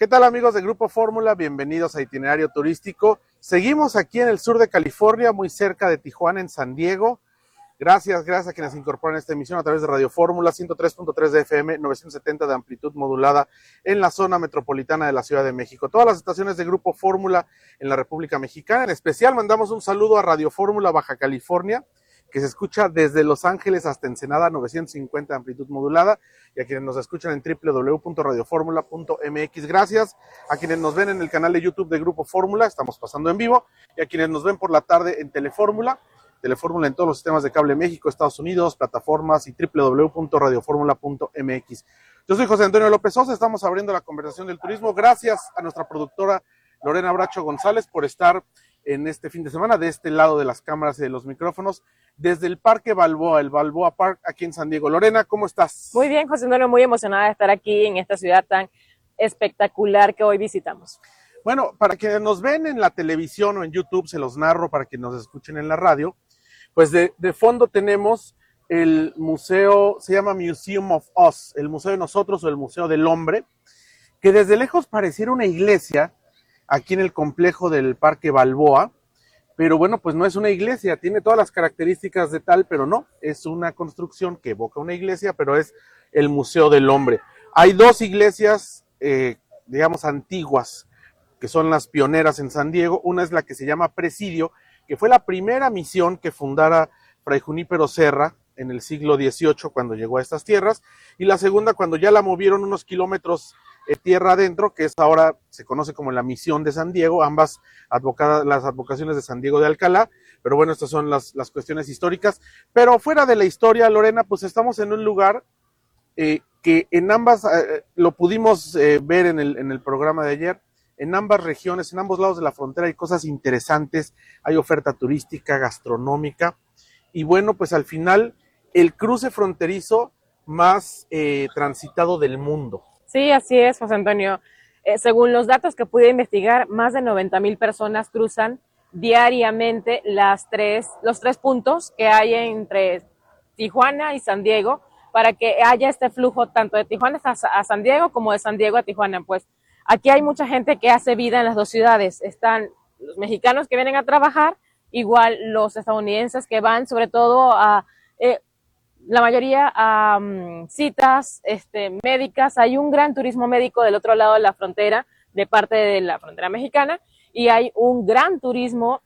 ¿Qué tal, amigos de Grupo Fórmula? Bienvenidos a Itinerario Turístico. Seguimos aquí en el sur de California, muy cerca de Tijuana, en San Diego. Gracias a quienes incorporan esta emisión a través de Radio Fórmula, 103.3 de FM, 970 de amplitud modulada en la zona metropolitana de la Ciudad de México. Todas las estaciones de Grupo Fórmula en la República Mexicana. En especial mandamos un saludo a Radio Fórmula Baja California, que se escucha desde Los Ángeles hasta Ensenada, 950 de amplitud modulada, y a quienes nos escuchan en www.radioformula.mx. Gracias a quienes nos ven en el canal de YouTube de Grupo Fórmula, estamos pasando en vivo, y a quienes nos ven por la tarde en Telefórmula en todos los sistemas de cable México, Estados Unidos, plataformas y www.radioformula.mx. Yo soy José Antonio López Sosa, estamos abriendo la conversación del turismo. Gracias a nuestra productora Lorena Bracho González por estar en este fin de semana de este lado de las cámaras y de los micrófonos, desde el Parque Balboa, el Balboa Park, aquí en San Diego. Lorena, ¿cómo estás? Muy bien, José Antonio, muy emocionada de estar aquí en esta ciudad tan espectacular que hoy visitamos. Bueno, para quienes nos ven en la televisión o en YouTube, se los narro para que nos escuchen en la radio, pues de fondo tenemos el museo, se llama Museum of Us, el Museo de Nosotros o el Museo del Hombre, que desde lejos pareciera una iglesia, aquí en el complejo del Parque Balboa, pero bueno, pues no es una iglesia, tiene todas las características de tal, pero no, es una construcción que evoca una iglesia, pero es el Museo del Hombre. Hay dos iglesias, digamos, antiguas, que son las pioneras en San Diego. Una es la que se llama Presidio, que fue la primera misión que fundara Fray Junípero Serra en el siglo XVIII, cuando llegó a estas tierras, y la segunda cuando ya la movieron unos kilómetros tierra adentro, que es ahora, se conoce como la Misión de San Diego, ambas las advocaciones de San Diego de Alcalá, pero bueno, estas son las cuestiones históricas. Pero fuera de la historia, Lorena, pues estamos en un lugar que en ambas, lo pudimos ver en el programa de ayer, en ambas regiones, en ambos lados de la frontera hay cosas interesantes, hay oferta turística, gastronómica, y bueno, pues al final, el cruce fronterizo más transitado del mundo. Sí, así es, José Antonio. Según los datos que pude investigar, más de 90,000 personas cruzan diariamente los tres puntos que hay entre Tijuana y San Diego, para que haya este flujo tanto de Tijuana a San Diego como de San Diego a Tijuana. Pues aquí hay mucha gente que hace vida en las dos ciudades. Están los mexicanos que vienen a trabajar, igual los estadounidenses que van sobre todo a la mayoría a citas médicas. Hay un gran turismo médico del otro lado de la frontera, de parte de la frontera mexicana, y hay un gran turismo,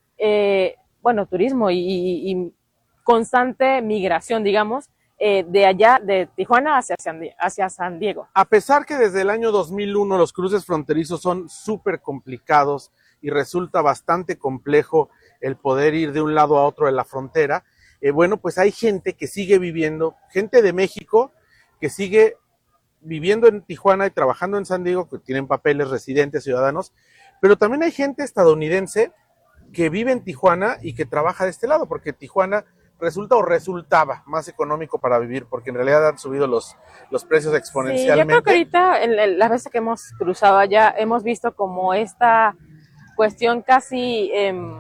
turismo y constante migración, digamos, de allá, de Tijuana hacia San Diego. A pesar que desde el año 2001 los cruces fronterizos son súper complicados y resulta bastante complejo el poder ir de un lado a otro de la frontera, bueno, pues hay gente que sigue viviendo, gente de México que sigue viviendo en Tijuana y trabajando en San Diego, que tienen papeles, residentes, ciudadanos, pero también hay gente estadounidense que vive en Tijuana y que trabaja de este lado, porque Tijuana resultaba más económico para vivir, porque en realidad han subido los precios exponencialmente. Sí, yo creo que ahorita, en las veces que hemos cruzado allá, hemos visto como esta cuestión casi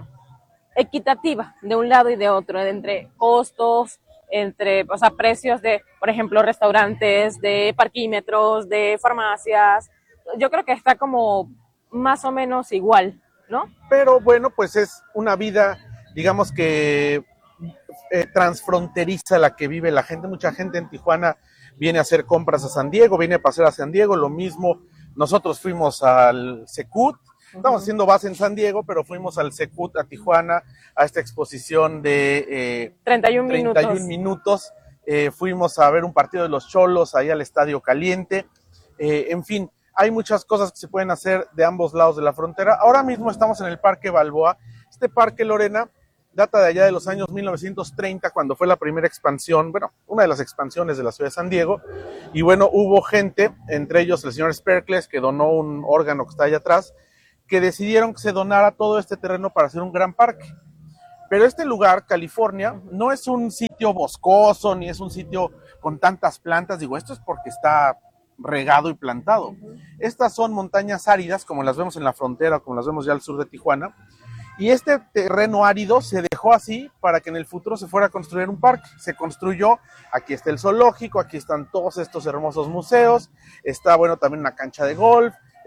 equitativa de un lado y de otro, entre costos, precios de, por ejemplo, restaurantes, de parquímetros, de farmacias. Yo creo que está como más o menos igual, ¿no? Pero bueno, pues es una vida, digamos que transfronteriza la que vive la gente. Mucha gente en Tijuana viene a hacer compras a San Diego, viene a pasear a San Diego. Lo mismo, nosotros fuimos al Secut. Estamos haciendo base en San Diego, pero fuimos al Secut a Tijuana, a esta exposición de 31 minutos. Fuimos a ver un partido de los Cholos, ahí al Estadio Caliente. En fin, hay muchas cosas que se pueden hacer de ambos lados de la frontera. Ahora mismo estamos en el Parque Balboa. Este parque, Lorena, data de allá de los años 1930, cuando fue la primera expansión, bueno, una de las expansiones de la ciudad de San Diego. Y bueno, hubo gente, entre ellos el señor Sperkles, que donó un órgano que está allá atrás, que decidieron que se donara todo este terreno para hacer un gran parque. Pero este lugar, California, no es un sitio boscoso, ni es un sitio con tantas plantas. Digo, esto es porque está regado y plantado. Estas son montañas áridas, como las vemos en la frontera, como las vemos ya al sur de Tijuana. Y este terreno árido se dejó así para que en el futuro se fuera a construir un parque. Se construyó, aquí está el zoológico, aquí están todos estos hermosos museos, está, bueno, también una cancha de golf,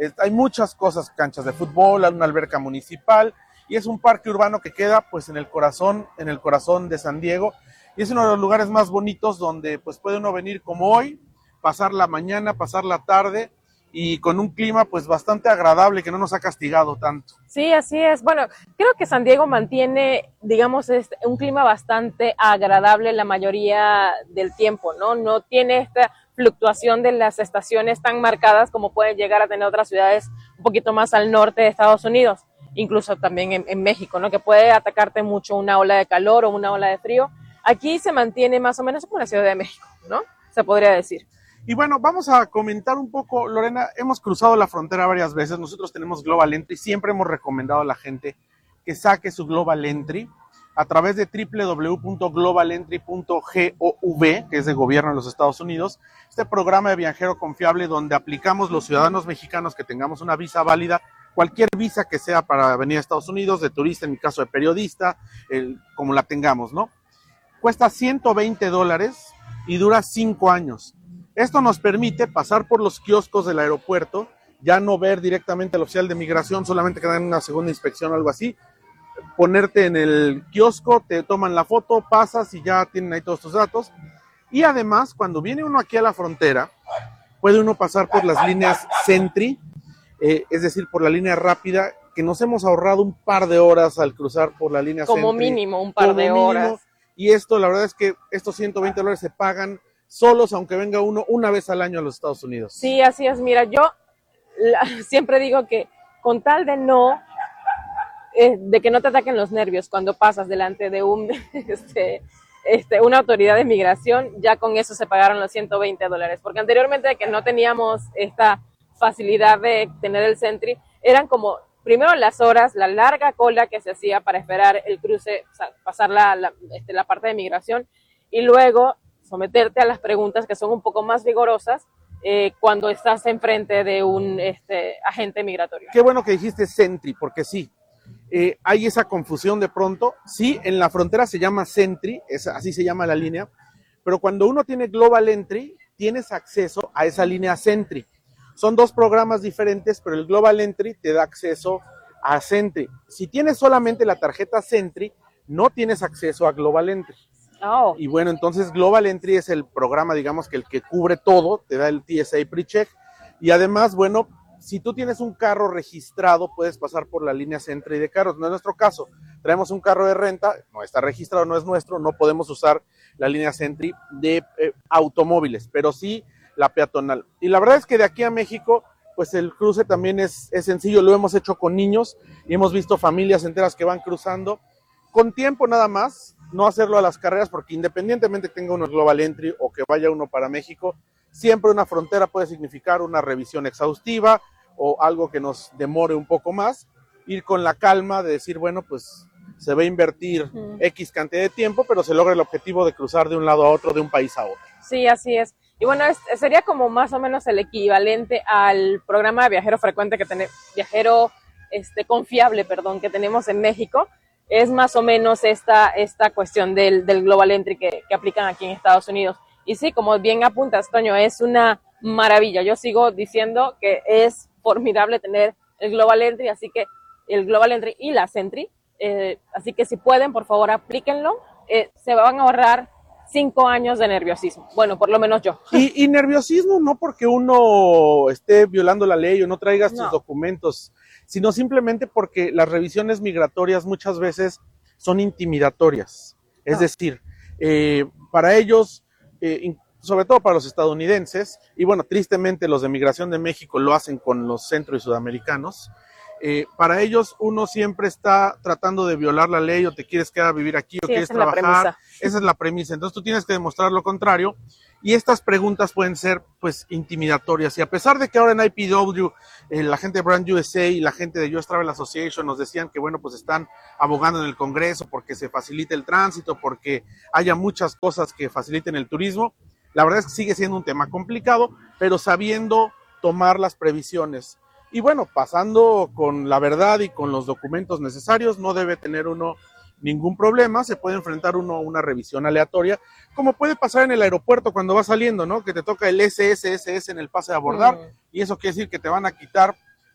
hay muchas cosas, canchas de fútbol, una alberca municipal, y es un parque urbano que queda pues en el corazón de San Diego, y es uno de los lugares más bonitos donde pues puede uno venir como hoy, pasar la mañana, pasar la tarde, y con un clima pues bastante agradable que no nos ha castigado tanto. Sí, así es. Bueno, creo que San Diego mantiene, digamos, un clima bastante agradable la mayoría del tiempo, ¿no? No tiene esta fluctuación de las estaciones tan marcadas como pueden llegar a tener otras ciudades un poquito más al norte de Estados Unidos, incluso también en México, ¿no? Que puede atacarte mucho una ola de calor o una ola de frío. Aquí se mantiene más o menos como la Ciudad de México, ¿no? Se podría decir. Y bueno, vamos a comentar un poco, Lorena, hemos cruzado la frontera varias veces, nosotros tenemos Global Entry, siempre hemos recomendado a la gente que saque su Global Entry a través de www.globalentry.gov, que es de gobierno de los Estados Unidos, este programa de viajero confiable donde aplicamos los ciudadanos mexicanos que tengamos una visa válida, cualquier visa que sea para venir a Estados Unidos, de turista, en mi caso de periodista, como la tengamos, ¿no? Cuesta $120 y dura 5 años. Esto nos permite pasar por los kioscos del aeropuerto, ya no ver directamente al oficial de migración, solamente que dan una segunda inspección o algo así, ponerte en el kiosco, te toman la foto, pasas y ya tienen ahí todos tus datos. Y además, cuando viene uno aquí a la frontera, puede uno pasar por las líneas Sentry, es decir, por la línea rápida, que nos hemos ahorrado un par de horas al cruzar por la línea Sentry. Como mínimo, un par de horas. Y esto, la verdad es que estos $120 se pagan solos, aunque venga uno una vez al año a los Estados Unidos. Sí, así es. Mira, yo siempre digo que con tal de que no te ataquen los nervios cuando pasas delante de una autoridad de migración, ya con eso se pagaron los $120, porque anteriormente de que no teníamos esta facilidad de tener el Sentry, eran como, primero las horas, la larga cola que se hacía para esperar el cruce, o sea, pasar la parte de migración, y luego someterte a las preguntas que son un poco más rigurosas cuando estás enfrente de un agente migratorio. Qué bueno que dijiste Sentry, porque sí, hay esa confusión de pronto. Sí, en la frontera se llama Sentry, así se llama la línea, pero cuando uno tiene Global Entry, tienes acceso a esa línea Sentry. Son dos programas diferentes, pero el Global Entry te da acceso a Sentry. Si tienes solamente la tarjeta Sentry, no tienes acceso a Global Entry. Oh. Y bueno, entonces Global Entry es el programa, digamos, que el que cubre todo, te da el TSA PreCheck, y además, bueno, si tú tienes un carro registrado, puedes pasar por la línea Sentry de carros. No es nuestro caso, traemos un carro de renta, no está registrado, no es nuestro, no podemos usar la línea Sentry de automóviles, pero sí la peatonal. Y la verdad es que de aquí a México, pues el cruce también es sencillo, lo hemos hecho con niños y hemos visto familias enteras que van cruzando con tiempo nada más, no hacerlo a las carreras, porque independientemente tenga uno Global Entry o que vaya uno para México, siempre una frontera puede significar una revisión exhaustiva o algo que nos demore un poco más, ir con la calma de decir, bueno, pues se va a invertir X cantidad de tiempo, pero se logra el objetivo de cruzar de un lado a otro, de un país a otro. Sí, así es. Y bueno, sería como más o menos el equivalente al programa de viajero frecuente confiable, que tenemos en México. Es más o menos esta cuestión del Global Entry que aplican aquí en Estados Unidos. Y sí, como bien apuntas, Toño, es una maravilla. Yo sigo diciendo que es formidable tener el Global Entry, así que el Global Entry y la Sentry. Así que si pueden, por favor, aplíquenlo. Se van a ahorrar 5 años de nerviosismo. Bueno, por lo menos yo. Y nerviosismo no porque uno esté violando la ley o no traiga sus documentos, sino simplemente porque las revisiones migratorias muchas veces son intimidatorias. Es decir, para ellos, sobre todo para los estadounidenses, y bueno, tristemente los de Migración de México lo hacen con los centro y sudamericanos, para ellos uno siempre está tratando de violar la ley o te quieres quedar a vivir aquí o quieres trabajar. Esa es la premisa. Entonces tú tienes que demostrar lo contrario y estas preguntas pueden ser pues intimidatorias. Y a pesar de que ahora en IPW la gente de Brand USA y la gente de US Travel Association nos decían que bueno, pues están abogando en el Congreso porque se facilite el tránsito, porque haya muchas cosas que faciliten el turismo, la verdad es que sigue siendo un tema complicado, pero sabiendo tomar las previsiones. Y bueno, pasando con la verdad y con los documentos necesarios, no debe tener uno ningún problema, se puede enfrentar uno a una revisión aleatoria, como puede pasar en el aeropuerto cuando va saliendo, ¿no? Que te toca el SSSS en el pase de abordar, y eso quiere decir que te van a quitar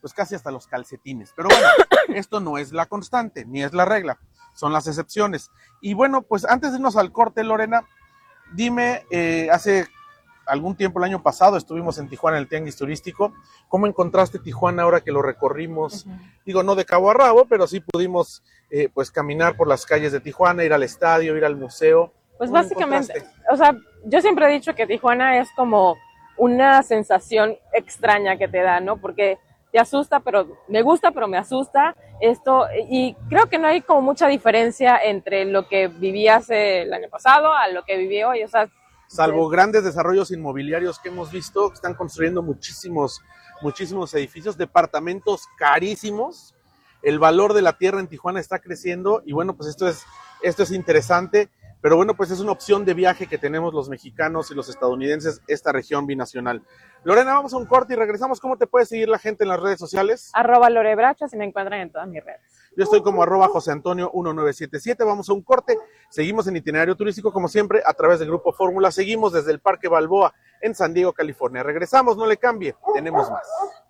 pues casi hasta los calcetines. Pero bueno, esto no es la constante, ni es la regla, son las excepciones. Y bueno, pues antes de irnos al corte, Lorena, dime, hace algún tiempo, el año pasado, estuvimos en Tijuana en el Tianguis Turístico. ¿Cómo encontraste Tijuana ahora que lo recorrimos? Digo, no de cabo a rabo, pero sí pudimos pues caminar por las calles de Tijuana, ir al estadio, ir al museo. Pues básicamente, o sea, yo siempre he dicho que Tijuana es como una sensación extraña que te da, ¿no? Porque te asusta, pero me gusta, pero me asusta esto, y creo que no hay como mucha diferencia entre lo que viví hace el año pasado a lo que viví hoy, o sea, salvo grandes desarrollos inmobiliarios que hemos visto, están construyendo muchísimos edificios, departamentos carísimos. El valor de la tierra en Tijuana está creciendo y bueno, pues esto es interesante, pero bueno, pues es una opción de viaje que tenemos los mexicanos y los estadounidenses, esta región binacional. Lorena, vamos a un corte y regresamos. ¿Cómo te puede seguir la gente en las redes sociales? @lorebracho, si me encuentran en todas mis redes. Yo estoy como @JoseAntonio1977. Vamos a un corte. Seguimos en Itinerario Turístico, como siempre, a través del Grupo Fórmula. Seguimos desde el Parque Balboa en San Diego, California. Regresamos, no le cambie. Tenemos más.